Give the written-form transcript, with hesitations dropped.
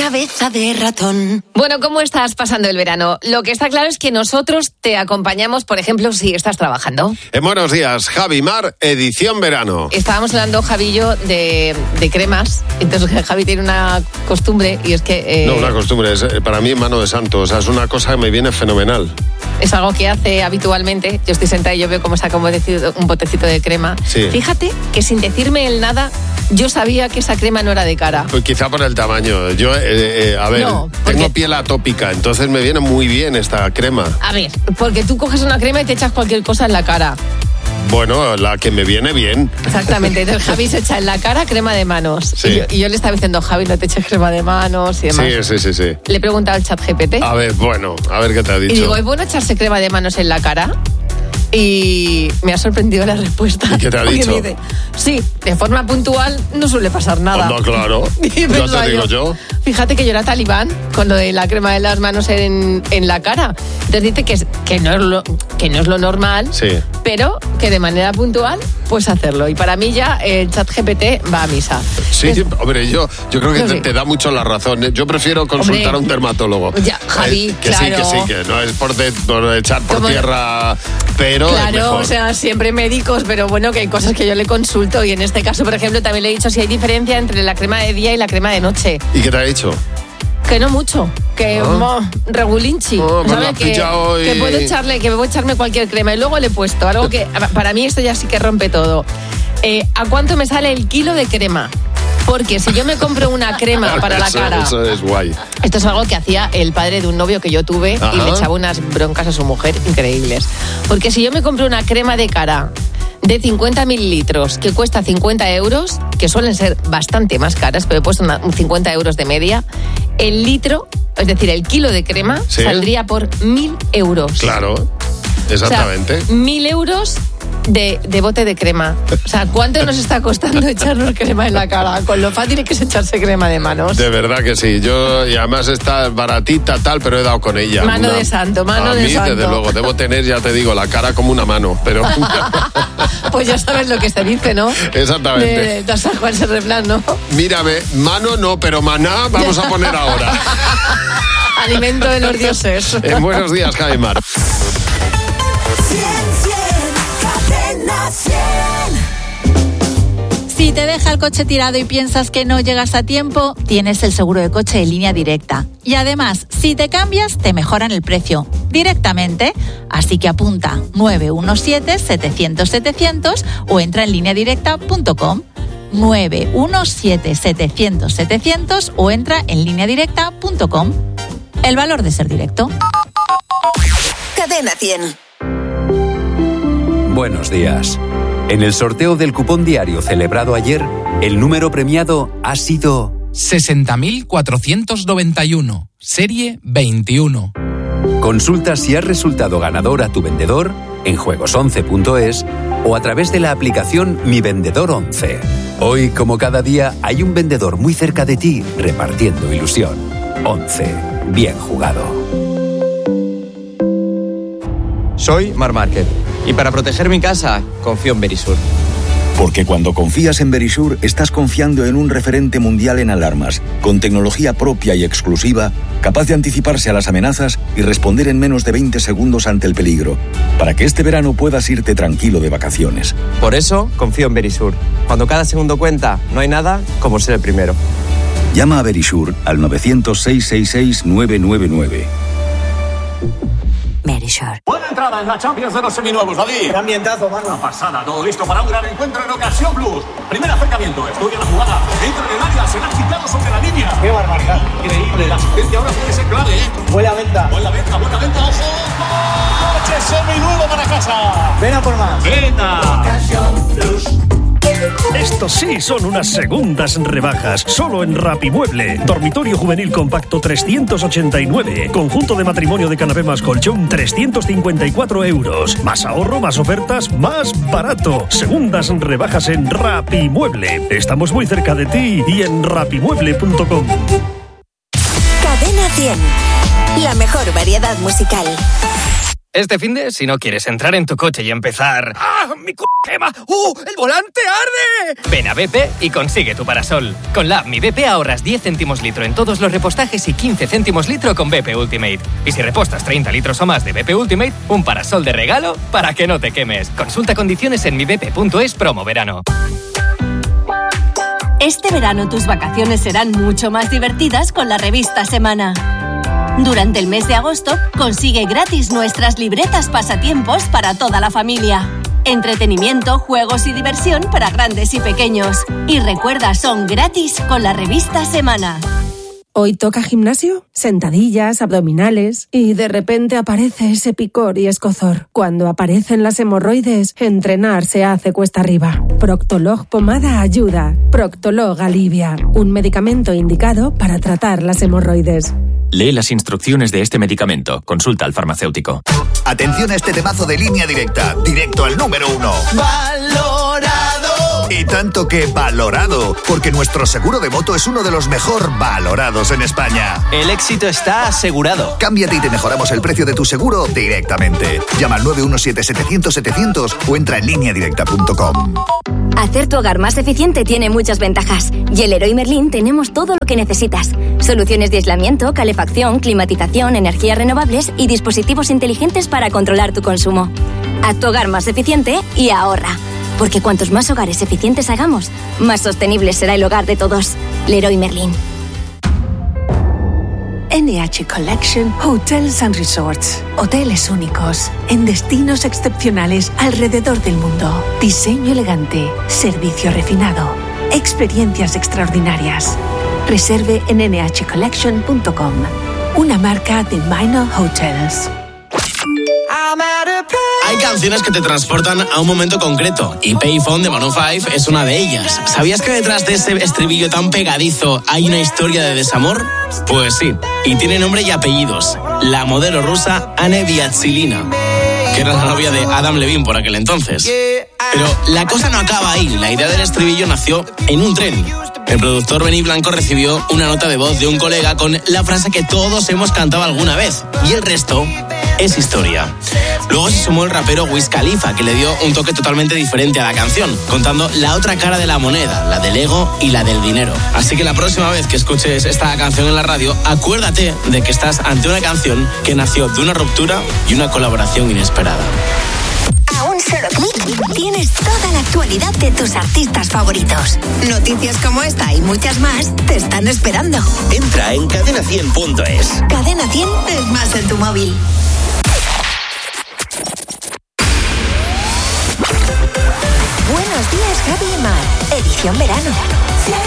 cabeza de ratón. Bueno, ¿cómo estás pasando el verano? Lo que está claro es que nosotros te acompañamos, por ejemplo, si estás trabajando. Buenos días, Javi Mar, edición verano. Estábamos hablando, Javi y yo, de cremas. Entonces Javi tiene una costumbre y es que... No, una costumbre, es para mí mano de santo. O sea, es una cosa que me viene fenomenal. Es algo que hace habitualmente. Yo estoy sentada y yo veo cómo saca un botecito de crema. Sí. Fíjate que sin decirme él nada, yo sabía que esa crema no era de cara. Pues quizá por el tamaño. Yo, No, porque... tengo piel atópica, entonces me viene muy bien esta crema. A ver, porque tú coges una crema y te echas cualquier cosa en la cara. Bueno, la que me viene bien. Exactamente, entonces Javi se echa en la cara crema de manos. Sí. Y yo le estaba diciendo, Javi, no te eches crema de manos y demás. Sí. Le he preguntado al ChatGPT. A ver qué te ha dicho. Y digo, ¿es bueno echarse crema de manos en la cara? Y me ha sorprendido la respuesta. ¿Y qué te ha dicho? Me dice, sí, de forma puntual no suele pasar nada. No, claro. Ya te digo yo. Fíjate que yo era talibán con lo de la crema de las manos en la cara. Entonces dice que no es lo normal, sí, pero que de manera puntual puedes hacerlo. Y para mí ya el ChatGPT va a misa. Sí, hombre, yo creo que te da mucho la razón. Yo prefiero consultar a un dermatólogo. Ya, Javi, claro. Sí, que no es por echar por tierra, pero claro, es mejor. O sea, siempre médicos, pero bueno, que hay cosas que yo le consulto. Y en este caso, por ejemplo, también le he dicho si hay diferencia entre la crema de día y la crema de noche. ¿Y qué te ha dicho? Que no mucho, que regulinchi, ¿sabes? Que puedo echarme cualquier crema. Y luego le he puesto algo que, para mí esto ya sí que rompe todo. ¿A cuánto me sale el kilo de crema? Porque si yo me compro una crema para la cara... Eso es guay. Esto es algo que hacía el padre de un novio que yo tuve. Ajá. Y le echaba unas broncas a su mujer increíbles. Porque si yo me compro una crema de cara de 50 mililitros que cuesta 50 euros, que suelen ser bastante más caras, pero he puesto 50 euros de media, el litro, es decir, el kilo de crema, ¿sí?, saldría por 1.000 euros. Claro, exactamente. O sea, 1.000 euros de bote de crema. O sea, ¿cuánto nos está costando echarnos crema en la cara? Con lo fácil que es echarse crema de manos. De verdad que sí. Yo, y además está baratita tal, pero he dado con ella. Mano de santo. A mí, desde luego, debo tener, ya te digo, la cara como una mano, pero... Pues ya sabes lo que se dice, ¿no? Exactamente. De San Juan se refrán, ¿no? Mírame, mano no, pero maná vamos a poner ahora. Alimento de los dioses. Buenos días, Javi Mar. Si te deja el coche tirado y piensas que no llegas a tiempo, tienes el seguro de coche de Línea Directa. Y además, si te cambias, te mejoran el precio directamente. Así que apunta 917-700-700 o entra en lineadirecta.com. 917-700-700 o entra en lineadirecta.com. El valor de ser directo. Cadena 100. Buenos días. En el sorteo del cupón diario celebrado ayer, el número premiado ha sido 60.491, serie 21. Consulta si has resultado ganador a tu vendedor en juegos11.es o a través de la aplicación Mi Vendedor 11. Hoy, como cada día, hay un vendedor muy cerca de ti repartiendo ilusión. 11. Bien jugado. Soy Marc Márquez y para proteger mi casa confío en Verisur. Porque cuando confías en Verisur estás confiando en un referente mundial en alarmas, con tecnología propia y exclusiva, capaz de anticiparse a las amenazas y responder en menos de 20 segundos ante el peligro, para que este verano puedas irte tranquilo de vacaciones. Por eso confío en Verisur. Cuando cada segundo cuenta, no hay nada como ser el primero. Llama a Verisur al 900-666-999. Verisur. Buena entrada en la Champions de los seminuevos, David. Qué ambientazo, mano. Una pasada, todo listo para un gran encuentro en Ocasión Plus. Primer acercamiento, estudia la jugada, entra en el área, se la ha quitado sobre la línea. Qué barbaridad. Increíble, la asistencia ahora puede ser clave, ¿eh? Buena venta. Buena venta, ojo. Coche seminuevo para casa. Ven a por más. Venta. Ocasión Plus. Estos sí son unas segundas rebajas, solo en Rapimueble. Dormitorio juvenil compacto 389. Conjunto de matrimonio de canapé más colchón 354 euros. Más ahorro, más ofertas, más barato. Segundas rebajas en Rapimueble. Estamos muy cerca de ti y en rapimueble.com. Cadena 100. La mejor variedad musical. Este finde, si no quieres entrar en tu coche y empezar... ¡Ah, mi quema! ¡El volante arde! Ven a BP y consigue tu parasol. Con la app Mi BP ahorras 10 céntimos litro en todos los repostajes y 15 céntimos litro con BP Ultimate. Y si repostas 30 litros o más de BP Ultimate, un parasol de regalo para que no te quemes. Consulta condiciones en mibp.es promo verano. Este verano tus vacaciones serán mucho más divertidas con la revista Semana. Durante el mes de agosto, consigue gratis nuestras libretas pasatiempos para toda la familia. Entretenimiento, juegos y diversión para grandes y pequeños. Y recuerda, son gratis con la revista Semana. Hoy toca gimnasio, sentadillas, abdominales y de repente aparece ese picor y escozor. Cuando aparecen las hemorroides, entrenar se hace cuesta arriba. Proctolog Pomada ayuda. Proctolog alivia. Un medicamento indicado para tratar las hemorroides. Lee las instrucciones de este medicamento. Consulta al farmacéutico. Atención a este temazo de Línea Directa. Directo al número 1. ¡Valorado! Y tanto que valorado, porque nuestro seguro de moto es uno de los mejor valorados en España. El éxito está asegurado. Cámbiate y te mejoramos el precio de tu seguro directamente. Llama al 917-700-700 o entra en lineadirecta.com. Hacer tu hogar más eficiente tiene muchas ventajas. Y en Leroy Merlin tenemos todo lo que necesitas. Soluciones de aislamiento, calefacción, climatización, energías renovables y dispositivos inteligentes para controlar tu consumo. Haz tu hogar más eficiente y ahorra. Porque cuantos más hogares eficientes hagamos, más sostenible será el hogar de todos. Leroy Merlin. NH Collection Hotels and Resorts. Hoteles únicos, en destinos excepcionales alrededor del mundo. Diseño elegante, servicio refinado, experiencias extraordinarias. Reserve en nhcollection.com. Una marca de Minor Hotels. Hay canciones que te transportan a un momento concreto y Payphone de Maroon 5 es una de ellas. ¿Sabías que detrás de ese estribillo tan pegadizo hay una historia de desamor? Pues sí, y tiene nombre y apellidos. La modelo rusa Anne Viatsilina, que era la novia de Adam Levine por aquel entonces. Pero la cosa no acaba ahí. La idea del estribillo nació en un tren. El productor Benny Blanco recibió una nota de voz de un colega con la frase que todos hemos cantado alguna vez. Y el resto es historia. Luego se sumó el rapero Wiz Khalifa, que le dio un toque totalmente diferente a la canción, contando la otra cara de la moneda, la del ego y la del dinero. Así que la próxima vez que escuches esta canción en la radio, acuérdate de que estás ante una canción que nació de una ruptura y una colaboración inesperada. A un solo clic tienes toda la actualidad de tus artistas favoritos. Noticias como esta y muchas más te están esperando. Entra en cadena100.es. Cadena 100 es más en tu móvil. Buenos días, Javi y Mar. Edición verano.